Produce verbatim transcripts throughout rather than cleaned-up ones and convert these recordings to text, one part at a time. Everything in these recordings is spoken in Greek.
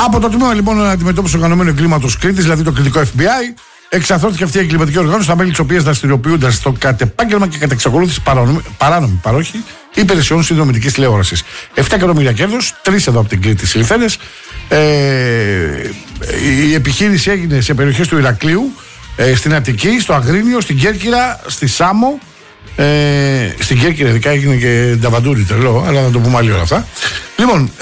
Από το τμήμα λοιπόν αντιμετώπιση οργανωμένου εγκλήματος Κρήτης, δηλαδή το κριτικό εφ μπι άι, εξαθρώθηκε αυτή η εγκληματική οργάνωση, τα μέλη της οποίας δραστηριοποιούνται στο κατεπάγγελμα και κατ' εξακολούθηση παράνομη παρόχη υπηρεσιών συνδρομητικής τηλεόρασης. επτά εκατομμύρια κέρδος, τρεις εδώ από την Κρήτη συλληφθέντες. Ε, η επιχείρηση έγινε σε περιοχές του Ηρακλείου, ε, στην Αττική, στο Αγρίνιο, στην Κέρκυρα, στη Σάμο. Ε, στην Κέρκυρα ειδικά έγινε και νταβαντούρι τρελό, αλλά θα το πούμε άλλη όλα αυτά. Λοιπόν,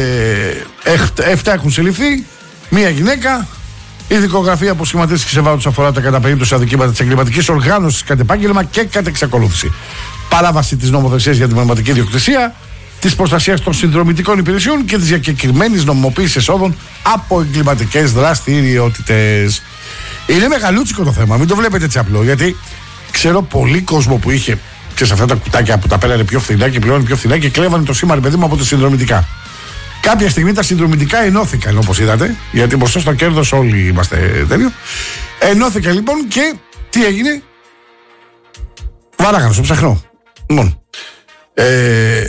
ε, εφτά έχουν συλληφθεί, μία γυναίκα. Η δικογραφία που σχηματίστηκε σε βάρος αφορά τα κατά περίπτωση αδικήματα της εγκληματικής οργάνωσης κατ' επάγγελμα και κατ' εξακολούθηση. Παράβαση της νομοθεσίας για την πνευματική ιδιοκτησία, της προστασίας των συνδρομητικών υπηρεσιών και της διακεκριμένης νομιμοποίησης εσόδων από εγκληματικές δραστηριότητες. Είναι μεγαλούτσικο το θέμα, μην το βλέπετε έτσι απλό, γιατί ξέρω πολύ κόσμο που είχε σε αυτά τα κουτάκια που τα πέρανε πιο φθηνά και πληρώνει πιο φθηνά και κλέβανε το σήμα, ρε παιδί μου, από τα συνδρομητικά. Κάποια στιγμή τα συνδρομητικά ενώθηκαν, όπως είδατε, γιατί μπροστά στο κέρδος όλοι είμαστε τέλειο. Ενώθηκαν λοιπόν και τι έγινε? Βάραγαν στο ψαχνό. Λοιπόν, ε,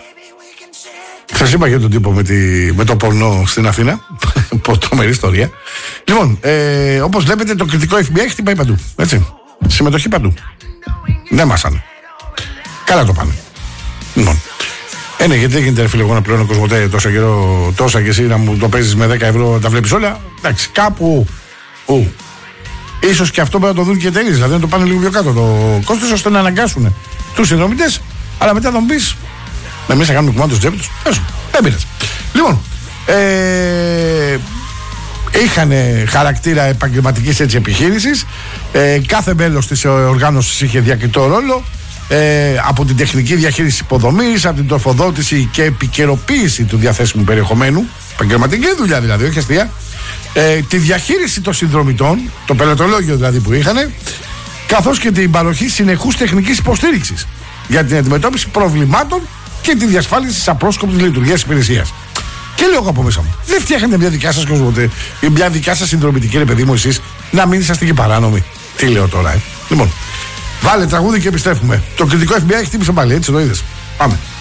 σας είπα για τον τύπο με, τη, με το πορνό στην Αθήνα. Τρομερή ιστορία. Λοιπόν, ε, όπως βλέπετε, το κριτικό εφ μπι άι χτυπάει παντού. Έτσι. Συμμετοχή παντού. Δεν μάσανε. Καλά το πάνε. Λοιπόν. Ε, ναι, γιατί δεν γίνεται, ρε φίλε, εγώ να πληρώνω Κοσμοτέ τόσο καιρό, τόσα και εσύ να μου το παίζεις με δέκα ευρώ να τα βλέπεις όλα. Εντάξει, κάπου. Ου. Ίσως και αυτό πρέπει να το δουν και οι εταιρείες, δηλαδή να το πάνε λίγο πιο κάτω το κόστος, ώστε να αναγκάσουν τους συνδρομητές, αλλά μετά θα μου πεις, να μην θα κάνουμε κουμάντο στο τσέπη τους. Δεν πειράζει. Λοιπόν, ε, είχαν χαρακτήρα επαγγελματικής έτσι επιχείρησης. Ε, κάθε μέλος της οργάνωσης είχε διακριτό ρόλο. Ε, από την τεχνική διαχείριση υποδομής, από την τροφοδότηση και επικαιροποίηση του διαθέσιμου περιεχομένου, επαγγελματική δουλειά δηλαδή, όχι αστεία, ε, τη διαχείριση των συνδρομητών, το πελατολόγιο δηλαδή που είχαν, καθώς και την παροχή συνεχούς τεχνικής υποστήριξης για την αντιμετώπιση προβλημάτων και τη διασφάλιση της απρόσκοπτης λειτουργίας υπηρεσίας. Και λέω από μέσα μου, δεν φτιάχνετε μια δικιά σας Κοσμοτέ, μια δικιά σας συνδρομητική, ρε παιδί μου, εσείς, να μην είσαστε και παράνομοι? Τι λέω τώρα, ε? Λοιπόν. Βάλε τραγούδι και επιστρέφουμε. Το κριτικό εφ μπι άι χτύπησε πάλι, έτσι το είδες. Πάμε.